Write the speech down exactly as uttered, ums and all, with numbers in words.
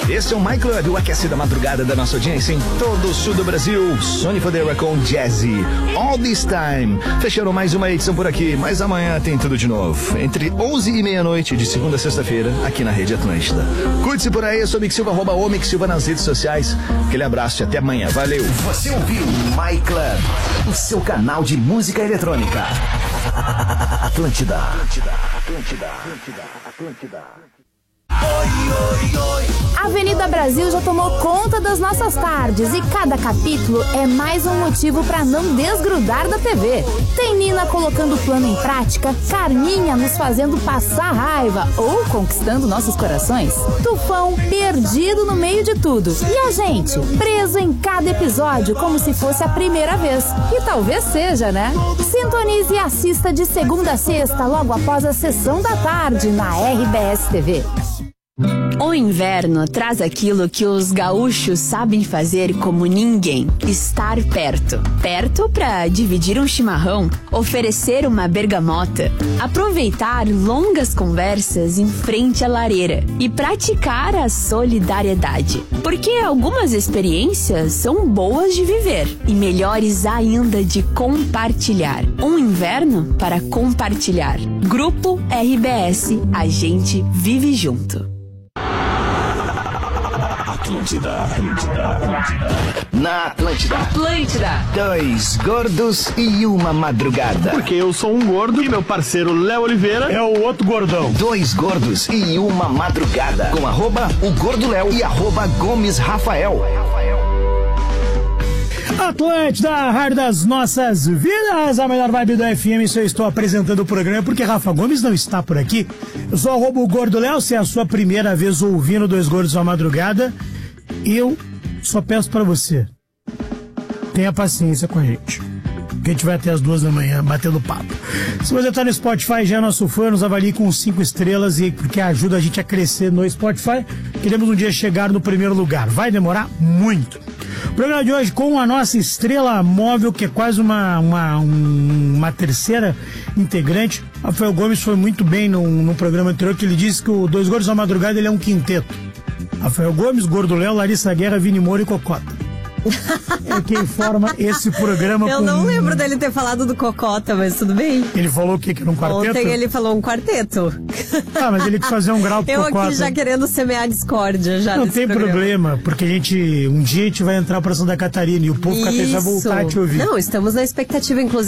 Esse é o My Club, o aquecido da madrugada da nossa audiência em todo o sul do Brasil. Sony Fodera com Jazzy, All This Time. Fechando mais uma edição por aqui, mas amanhã tem tudo de novo. Entre onze e meia-noite, de segunda a sexta-feira, aqui na Rede Atlântida. Cuide-se por aí, eu sou Mick Silva, arroba o Mick Silva nas redes sociais. Aquele abraço e até amanhã, valeu. Você ouviu My Club, o seu canal de música eletrônica. Atlântida. Atlântida, Atlântida, Atlântida, Atlântida. Oi, oi, oi. Avenida Brasil já tomou conta das nossas tardes e cada capítulo é mais um motivo para não desgrudar da T V. Tem Nina colocando o plano em prática, Carminha nos fazendo passar raiva ou conquistando nossos corações, Tufão perdido no meio de tudo e a gente preso em cada episódio como se fosse a primeira vez. E talvez seja, né? Sintonize e assista de segunda a sexta logo após a sessão da tarde na R B S T V. O inverno traz aquilo que os gaúchos sabem fazer como ninguém: estar perto. Perto para dividir um chimarrão, oferecer uma bergamota, aproveitar longas conversas em frente à lareira e praticar a solidariedade. Porque algumas experiências são boas de viver e melhores ainda de compartilhar. Um inverno para compartilhar. Grupo R B S, a gente vive junto. Atlântida, Atlântida, Atlântida. Na Atlântida. Atlântida. Dois gordos e uma madrugada. Porque eu sou um gordo e meu parceiro Léo Oliveira é o outro gordão. Dois gordos e uma madrugada. Com arroba o Gordo Léo e arroba Gomes Rafael. Atlântida, a rádio das nossas vidas, a melhor vibe do F M. Se eu estou apresentando o programa porque Rafa Gomes não está por aqui. Eu sou arroba o Gordo Léo. Se é a sua primeira vez ouvindo Dois Gordos à Madrugada, eu só peço pra você, tenha paciência com a gente, porque a gente vai até as duas da manhã batendo papo. Se você tá no Spotify, já é nosso fã, nos avalie com cinco estrelas, e porque ajuda a gente a crescer no Spotify. Queremos um dia chegar no primeiro lugar. Vai demorar muito. O programa de hoje com a nossa estrela móvel, que é quase uma, uma, um, uma terceira integrante. Rafael Gomes foi muito bem no, no programa anterior, que ele disse que o Dois Gordos à Madrugada ele é um quinteto. Rafael Gomes, Gordo Léo, Larissa Guerra, Vini Moura e Cocota. É quem forma esse programa. Eu com... não lembro dele ter falado do Cocota, mas tudo bem. Ele falou o quê? Que era um quarteto? Ontem ele falou um quarteto. Ah, mas ele quis fazer um grau pro Eu Cocota. aqui já querendo semear discórdia já. Não tem programa. problema, porque a gente, um dia a gente vai entrar pra Santa Catarina e o povo catarinense vai voltar a te ouvir. Não, estamos na expectativa, inclusive.